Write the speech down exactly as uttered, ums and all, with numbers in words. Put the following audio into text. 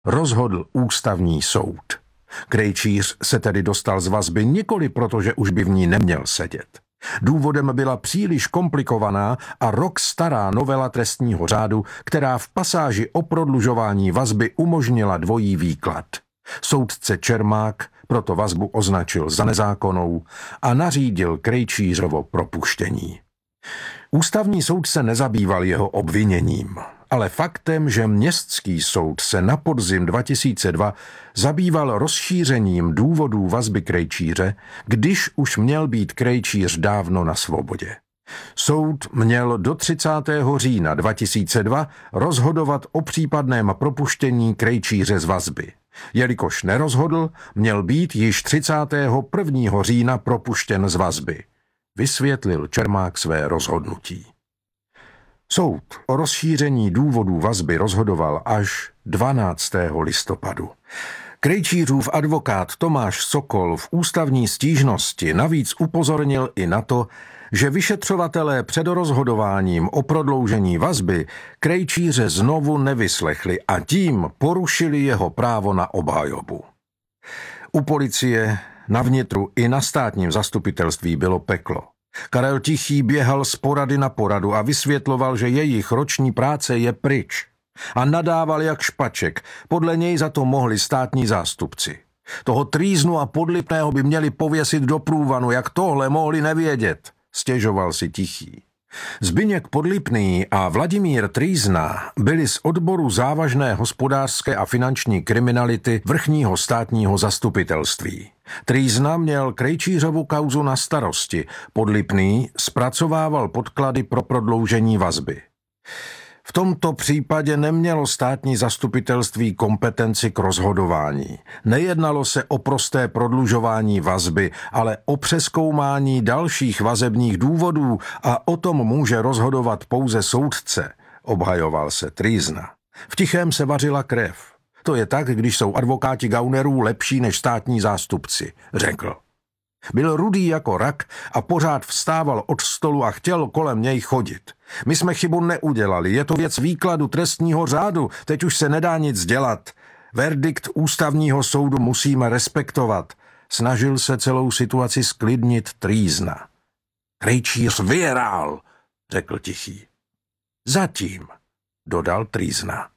rozhodl ústavní soud. Krejčíř se tedy dostal z vazby nikoli proto, že už by v ní neměl sedět. Důvodem byla příliš komplikovaná a rok stará novela trestního řádu, která v pasáži o prodlužování vazby umožnila dvojí výklad. Soudce Čermák proto vazbu označil za nezákonnou a nařídil Krejčířovo propuštění. Ústavní soud se nezabýval jeho obviněním, ale faktem, že městský soud se na podzim dva tisíce dva zabýval rozšířením důvodů vazby Krejčíře, když už měl být Krejčíř dávno na svobodě. Soud měl do třicátého října dva tisíce dva rozhodovat o případném propuštění Krejčíře z vazby. Jelikož nerozhodl, měl být již třicátého prvního října propuštěn z vazby. Vysvětlil Čermák své rozhodnutí. Soud o rozšíření důvodů vazby rozhodoval až dvanáctého listopadu. Krejčířův advokát Tomáš Sokol v ústavní stížnosti navíc upozornil i na to, že vyšetřovatelé před rozhodováním o prodloužení vazby Krejčíře znovu nevyslechli a tím porušili jeho právo na obhajobu. U policie, na vnitru i na státním zastupitelství bylo peklo. Karel Tichý běhal z porady na poradu a vysvětloval, že jejich roční práce je pryč. A nadával jak špaček, podle něj za to mohli státní zástupci. Toho trýznu a podlipného by měli pověsit do průvanu, jak tohle mohli nevědět, stěžoval si Tichý. Zbyněk Podlipný a Vladimír Trýzna byli z odboru závažné hospodářské a finanční kriminality vrchního státního zastupitelství. Trýzna měl Krejčířovu kauzu na starosti, Podlipný zpracovával podklady pro prodloužení vazby. V tomto případě nemělo státní zastupitelství kompetenci k rozhodování. Nejednalo se o prosté prodlužování vazby, ale o přezkoumání dalších vazebních důvodů a o tom může rozhodovat pouze soudce, obhajoval se Trýzna. V tichém se vařila krev. To je tak, když jsou advokáti gaunerů lepší než státní zástupci, řekl. Byl rudý jako rak a pořád vstával od stolu a chtěl kolem něj chodit. My jsme chybu neudělali, je to věc výkladu trestního řádu, teď už se nedá nic dělat. Verdikt ústavního soudu musíme respektovat. Snažil se celou situaci sklidnit Trýzna. Krejčíř vyhrál, řekl Tichý. Zatím, dodal Trýzna.